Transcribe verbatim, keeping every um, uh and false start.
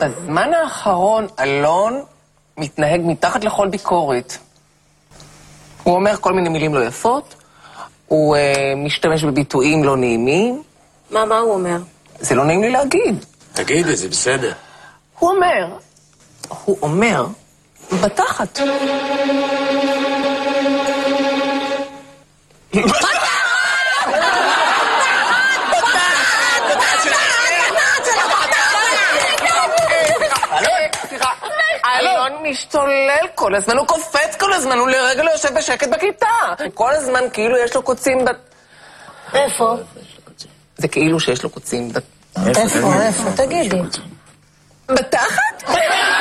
בזמן האחרון אלון מתנהג מתחת לכל ביקורת. הוא אומר כל מיני מילים לא יפות, הוא uh, משתמש בביטויים לא נעימים. מה, מה הוא אומר? זה לא נעים לי להגיד. תגידי, זה בסדר. הוא אומר, הוא אומר, בתחת. אלון משתולל כל הזמן, הוא קופץ כל הזמן, הוא לרגע לא יושב בשקט בכיתה. כל הזמן כאילו יש לו קוצים בת... איפה? זה כאילו שיש לו קוצים בת... איפה, איפה? תגידי. בתחת?